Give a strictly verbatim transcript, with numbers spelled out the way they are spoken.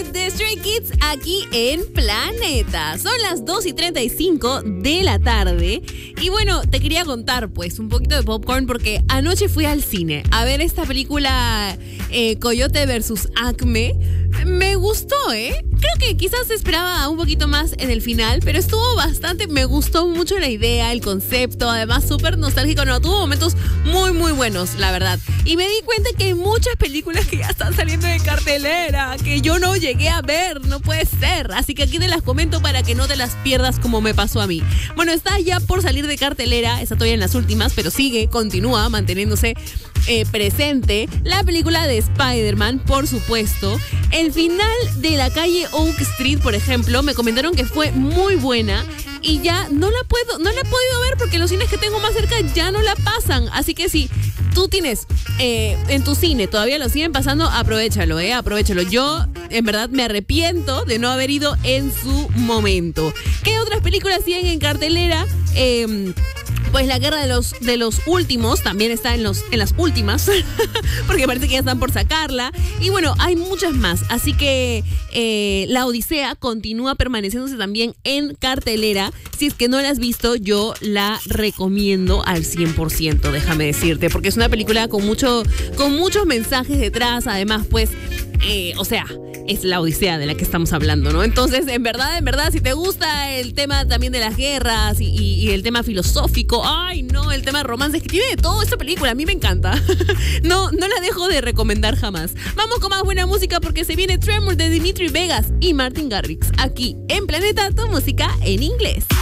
de Stray Kids aquí en Planeta. Son las dos y treinta y cinco de la tarde. Y bueno, te quería contar pues un poquito de popcorn porque anoche fui al cine a ver esta película eh, Coyote versus Acme. Me gustó, ¿eh? Creo que quizás esperaba un poquito más en el final, pero estuvo bastante, me gustó mucho la idea, el concepto, además súper nostálgico, no, tuvo momentos muy muy buenos, la verdad. Y me di cuenta que hay muchas películas que ya están saliendo de cartelera, que yo no llegué a ver, no puede ser. Así que aquí te las comento para que no te las pierdas como me pasó a mí. Bueno, está ya por salir de cartelera, está todavía en las últimas, pero sigue, continúa manteniéndose eh, presente la película de Spider-Man, por supuesto. El final de La Calle Oak Street, por ejemplo, me comentaron que fue muy buena y ya no la puedo, no la he podido ver porque los cines que tengo más cerca ya no la pasan. Así que si tú tienes eh, en tu cine, todavía lo siguen pasando, aprovéchalo, eh, aprovéchalo. Yo, en verdad, me arrepiento de no haber ido en su momento. ¿Qué otras películas siguen en cartelera? Eh... Pues La Guerra de los, de los Últimos también está en, los, en las últimas, porque parece que ya están por sacarla. Y bueno, hay muchas más. Así que eh, La Odisea continúa permaneciéndose también en cartelera. Si es que no la has visto, yo la recomiendo al cien por ciento, déjame decirte. Porque es una película con, mucho, con muchos mensajes detrás. Además, pues, eh, o sea... es la Odisea de la que estamos hablando, ¿no? Entonces, en verdad, en verdad, si te gusta el tema también de las guerras y, y, y el tema filosófico, ay, no, el tema de romances, que tiene de todo esta película, a mí me encanta. No, no la dejo de recomendar jamás. Vamos con más buena música porque se viene Tremor de Dimitri Vegas y Martin Garrix aquí en Planeta, tu música en inglés.